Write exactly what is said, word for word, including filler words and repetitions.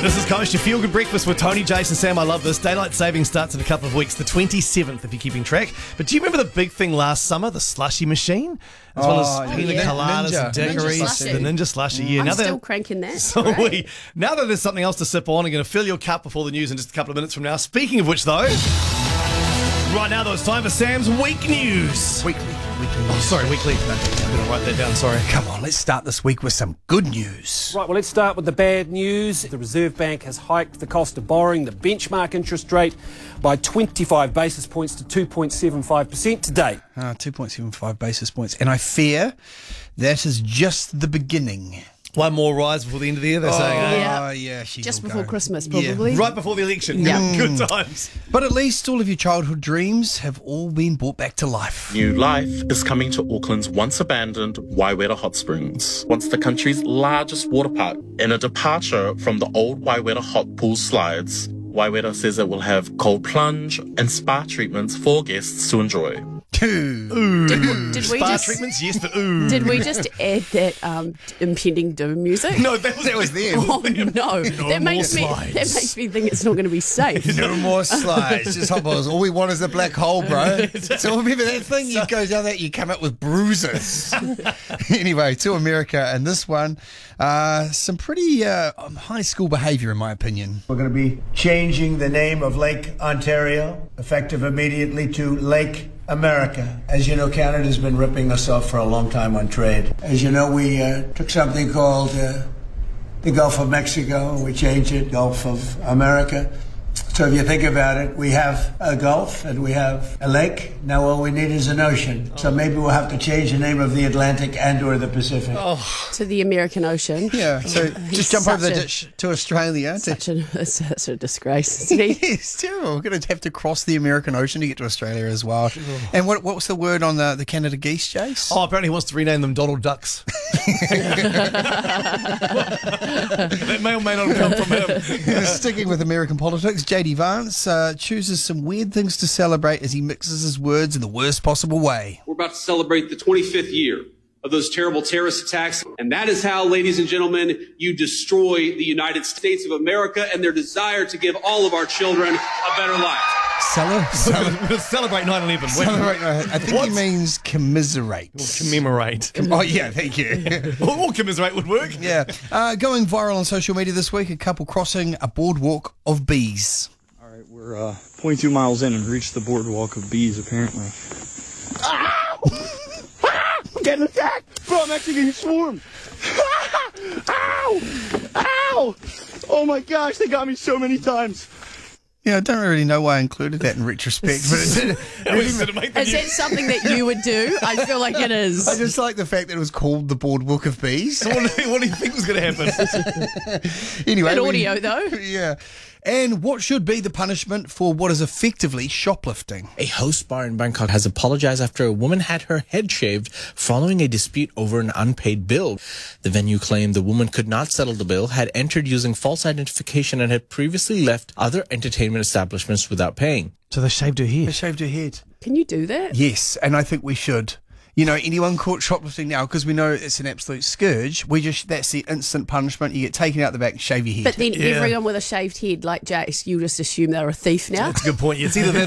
This is Coast, your feel-good breakfast with Tony, Jason, Sam. I love this. Daylight saving starts in a couple of weeks, the twenty-seventh, if you're keeping track. But do you remember the big thing last summer, the slushy machine? As well as Oh, pina yeah. coladas Ninja. and daiquiris, Ninja the Ninja Slushy. Yeah, I'm now still that, cranking that. so Great. we, now that there's something else to sip on, I'm going to fill your cup before the news in just a couple of minutes from now. Speaking of which, though, right now, though, it's time for Sam's Week News. Weekly. Weekly Oh, news. sorry, weekly. I'm going to write that down, sorry. Come on, let's start this week with some good news. Right, well, let's start with the bad news. The Reserve Bank has hiked the cost of borrowing, the benchmark interest rate, by twenty-five basis points to two point seven five percent today. Uh, two point seven five basis points. And I fear that is just the beginning. One more rise before the end of the year, they're saying. eh? Yeah. Oh, yeah. She's Just all before go. Christmas, Yeah. probably. Right before the election. Yeah. Good times. But at least all of your childhood dreams have all been brought back to life. New life is coming to Auckland's once abandoned Waiwera Hot Springs, once the country's largest water park. In a departure from the old Waiwera hot pool slides, Waiwera says it will have cold plunge and spa treatments for guests to enjoy. Ooh. Did, did we Spa just treatments, yes, but ooh. did we just add that um, impending doom music? No, that was, That was them. Oh no! that more makes me slides. that makes me think it's not going to be safe. No more slides, just hot balls. All we want is a black hole, bro. So remember that thing? You go down that, you come up with bruises. Anyway, to America, and this one, uh, some pretty uh, high school behaviour, in my opinion. We're going to be changing the name of Lake Ontario, effective immediately, to Lake America. As you know, Canada's been ripping us off for a long time on trade. As you know, we uh, took something called uh, the Gulf of Mexico, and we changed it Gulf of America. So if you think about it, we have a Gulf and we have a lake. Now all we need is an ocean. So maybe we'll have to change the name of the Atlantic and or the Pacific. To the American Ocean. Yeah, so He's just jump over the such a- ditch to Australia. To, Such a, it's such a disgrace, isn't he? it's terrible. We're going to have to cross the American Ocean to get to Australia as well. And what what was the word on the, the Canada geese, Jace? Oh, apparently he wants to rename them Donald Ducks. That may or may not have come from him. Sticking with American politics, J D Vance uh, chooses some weird things to celebrate as he mixes his words in the worst possible way. We're about to celebrate the twenty-fifth year of those terrible terrorist attacks. And that is how, ladies and gentlemen, you destroy the United States of America and their desire to give all of our children a better life. Cele- cele- We'll celebrate nine eleven. celebrate, no, I think What? he means commiserate. Commemorate. Oh, yeah, thank you. Or or commiserate would work. Yeah. Uh, going viral on social media this week, a couple crossing a boardwalk of bees. All right, we're uh, zero point two miles in and reached the boardwalk of bees, apparently. I'm getting attacked! Bro, I'm actually getting swarmed! Ow! Ow! Oh my gosh, they got me so many times. Yeah, I don't really know why I included that in retrospect, but it did. At least it'll make the Is that news. something that you would do? I feel like it is. I just like the fact that it was called the Boardwalk of Bees. So what, do you, what do you think was going to happen? Anyway, Good we- audio, though. Yeah. And what should be the punishment for what is effectively shoplifting? A host bar in Bangkok has apologized after a woman had her head shaved following a dispute over an unpaid bill. The venue claimed the woman could not settle the bill, had entered using false identification, and had previously left other entertainment establishments without paying. So they shaved her They head. shaved her head. Can you do that? Yes, and I think we should. You know, anyone caught shoplifting now, because we know it's an absolute scourge, we just that's the instant punishment. You get taken out the back and shave your head. But then Yeah. everyone with a shaved head, like Jace, you just assume they're a thief now. That's a good point. It's either that